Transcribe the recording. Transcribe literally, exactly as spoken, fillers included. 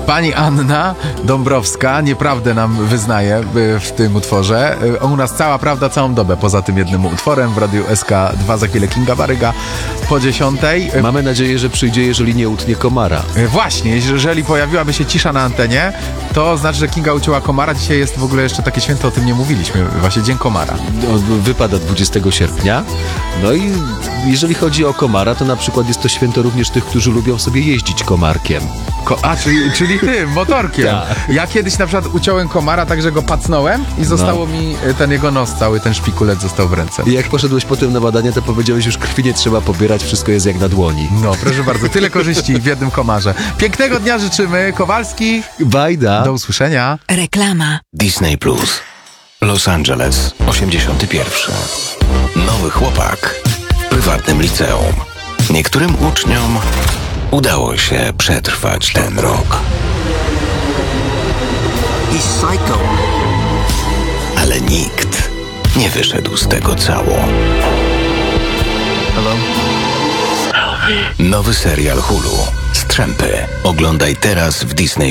Pani Anna Dąbrowska nieprawdę nam wyznaje w tym utworze. U nas cała prawda całą dobę, poza tym jednym utworem w Radiu S K dwa za chwilę Kinga Baryga po dziesiątej. Mamy nadzieję, że przyjdzie, jeżeli nie utnie komara. Właśnie, jeżeli pojawiłaby się cisza na antenie, to znaczy, że Kinga ucięła komara. Dzisiaj jest w ogóle jeszcze takie święto, o tym nie mówiliśmy. Właśnie Dzień Komara. On wypada dwudziestego sierpnia. No i jeżeli chodzi o komara, to na przykład jest to święto również tych, którzy lubią sobie jeździć komarkiem. Ko- A, czyli, czyli tym, motorkiem. Tak. Ja kiedyś na przykład uciąłem komara, tak że go pacnąłem i zostało No. mi ten jego nos cały, ten szpikulec został w ręce. I jak poszedłeś potem na badania, to powiedziałeś, już krwi nie trzeba pobierać, wszystko jest jak na dłoni. No, proszę bardzo, tyle korzyści w jednym komarze. Pięknego dnia życzymy. Kowalski. Bajda. Do usłyszenia. Reklama. Disney Plus. Los Angeles, osiemdziesiąty pierwszy. Nowy chłopak w prywatnym liceum. Niektórym uczniom udało się przetrwać ten rok. He's psycho. Ale nikt nie wyszedł z tego cało. Hello? Nowy serial Hulu. Strzępy. Oglądaj teraz w Disney